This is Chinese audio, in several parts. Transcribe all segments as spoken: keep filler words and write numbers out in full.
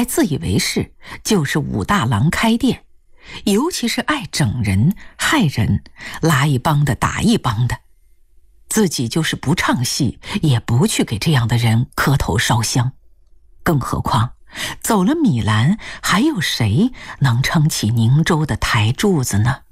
还自以为是，就是武大郎开店，尤其是爱整人、害人，拉一帮的打一帮的。自己就是不唱戏，也不去给这样的人磕头烧香。更何况走了米兰，还有谁能撑起宁州的台柱子呢？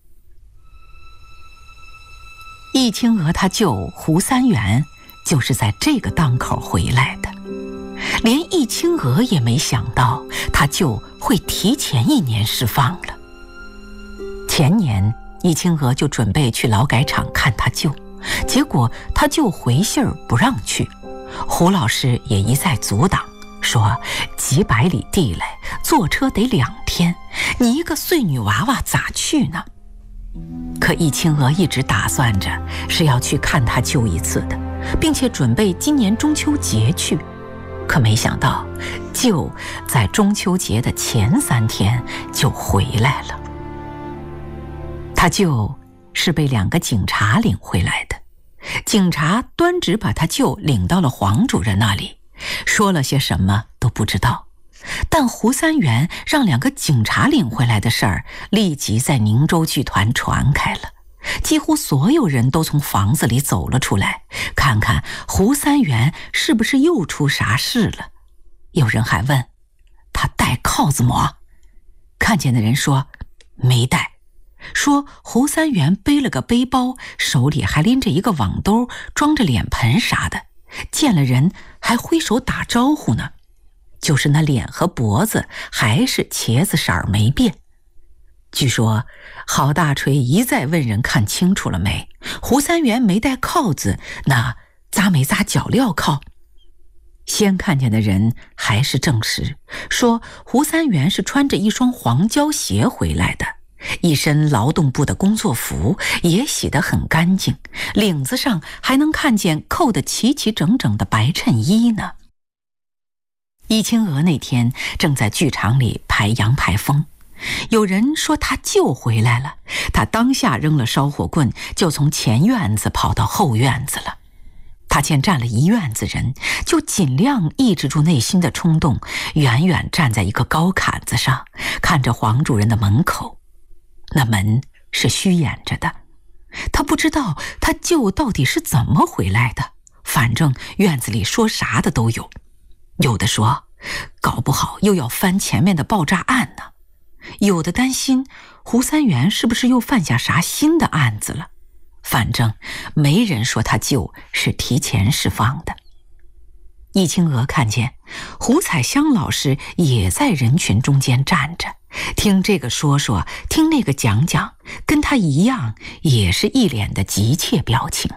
易清娥他舅胡三元就是在这个档口回来的，连易清娥也没想到他舅会提前一年释放了。前年易清娥就准备去劳改场看他舅，结果他舅回信儿不让去，胡老师也一再阻挡，说几百里地来，坐车得两天，你一个碎女娃娃咋去呢？可易清娥一直打算着是要去看他舅一次的，并且准备今年中秋节去。可没想到舅在中秋节的前三天就回来了。他舅是被两个警察领回来的，警察端直把他舅领到了黄主任那里，说了些什么都不知道。但胡三元让两个警察领回来的事儿立即在宁州剧团传开了，几乎所有人都从房子里走了出来，看看胡三元是不是又出啥事了。有人还问他戴铐子么？看见的人说没戴，说胡三元背了个背包，手里还拎着一个网兜，装着脸盆啥的，见了人还挥手打招呼呢，就是那脸和脖子还是茄子色儿没变。据说郝大锤一再问人看清楚了没，胡三元没戴铐子，那扎没扎脚镣铐？先看见的人还是证实，说胡三元是穿着一双黄胶鞋回来的，一身劳动部的工作服也洗得很干净，领子上还能看见扣得齐齐整整的白衬衣呢。易清娥那天正在剧场里排杨排风，有人说他舅回来了，他当下扔了烧火棍，就从前院子跑到后院子了。他见站了一院子人，就尽量抑制住内心的冲动，远远站在一个高坎子上，看着黄主任的门口。那门是虚掩着的，他不知道他舅到底是怎么回来的，反正院子里说啥的都有。有的说搞不好又要翻前面的爆炸案呢，有的担心胡三元是不是又犯下啥新的案子了。反正没人说他舅是提前释放的。易清娥看见胡彩香老师也在人群中间站着，听这个说说，听那个讲讲，跟他一样也是一脸的急切表情。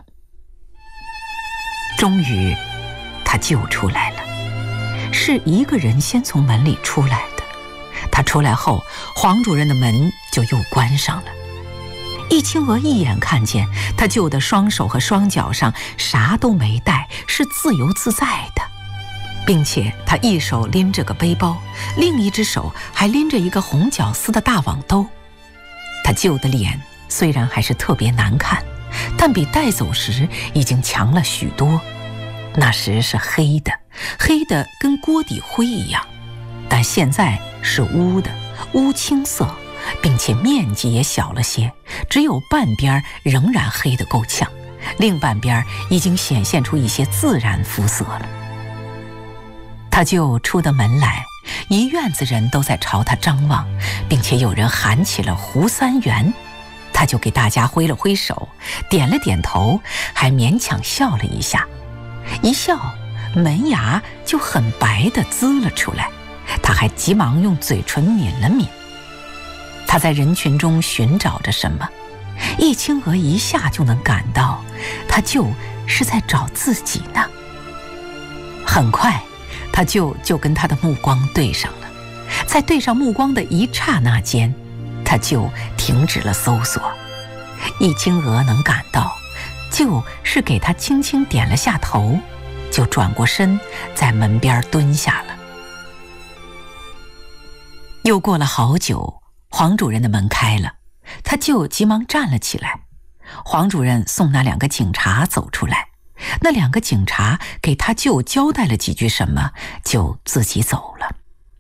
终于他舅出来了，是一个人先从门里出来的。他出来后，黄主任的门就又关上了。易清娥一眼看见他舅的双手和双脚上啥都没带，是自由自在的，并且他一手拎着个背包，另一只手还拎着一个红绞丝的大网兜。他舅的脸虽然还是特别难看，但比带走时已经强了许多。那时是黑的，黑的跟锅底灰一样，但现在是乌的，乌青色，并且面积也小了些，只有半边仍然黑得够呛，另半边已经显现出一些自然肤色了。他就出的门来，一院子人都在朝他张望，并且有人喊起了胡三元，他就给大家挥了挥手，点了点头，还勉强笑了一下。一笑，门牙就很白地滋了出来，他还急忙用嘴唇抿了抿。他在人群中寻找着什么，易清娥一下就能感到他就是在找自己呢。很快他就就跟他的目光对上了，在对上目光的一刹那间，他就停止了搜索。易清娥能感到就是给他轻轻点了下头，就转过身在门边蹲下了。又过了好久，黄主任的门开了，他就急忙站了起来。黄主任送那两个警察走出来，那两个警察给他舅交代了几句什么，就自己走了。